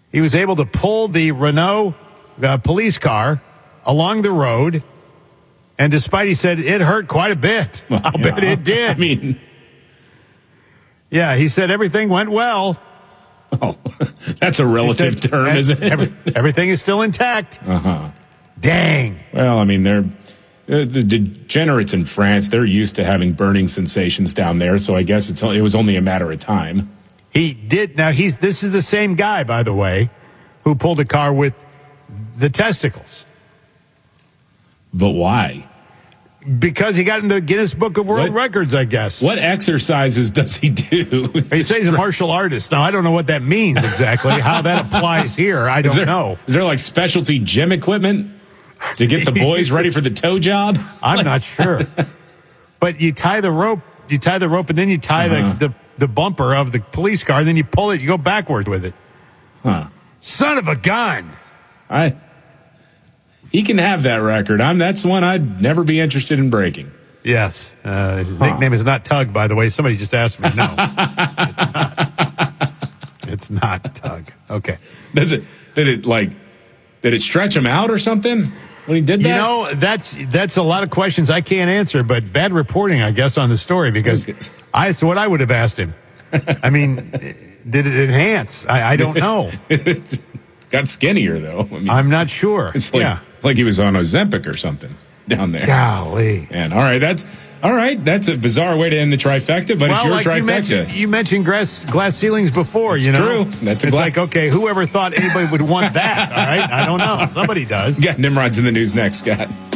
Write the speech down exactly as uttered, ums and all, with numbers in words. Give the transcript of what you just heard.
He was able to pull the Renault uh, police car along the road, and despite, he said, it hurt quite a bit. Well, I'll yeah. bet it did. I mean, yeah, he said everything went well. oh, that's a relative said, term, isn't it? Every, everything is still intact. Uh-huh. Dang. Well, I mean, they're uh, the degenerates in France. They're used to having burning sensations down there, so I guess it's it was only a matter of time. He did. Now, he's this is the same guy, by the way, who pulled a car with the testicles. But why? Because he got in the Guinness Book of World What? Records, I guess. What exercises does he do? He says he's a martial artist. Now, I don't know what that means exactly, how that applies here. I don't Is there, know. Is there like specialty gym equipment to get the boys ready for the toe job? I'm not sure. But you tie the rope, you tie the rope, and then you tie Uh-huh. the, the, the bumper of the police car, and then you pull it, you go backward with it. Huh. Son of a gun. I. He can have that record. I'm. That's one I'd never be interested in breaking. Yes. Uh, his Huh. nickname is not Tug, by the way. Somebody just asked me. No. It's not. It's not Tug. Okay. Does it? Did it like? Did it stretch him out or something when he did that? You know, that's that's a lot of questions I can't answer, but bad reporting, I guess, on the story, because I, it's what I would have asked him. I mean, did it enhance? I, I don't know. It's got skinnier though. I mean, I'm not sure. it's like yeah. like he was on Ozempic or something down there. Golly. And all right, that's all right. That's a bizarre way to end the trifecta, but Well, it's your like you trifecta. mentioned, you mentioned glass, glass ceilings before, It's you know. true. That's a it's gla- like, okay, whoever thought anybody would want that, all right? I don't know. Somebody does. Yeah, Nimrod's in the news next, Scott.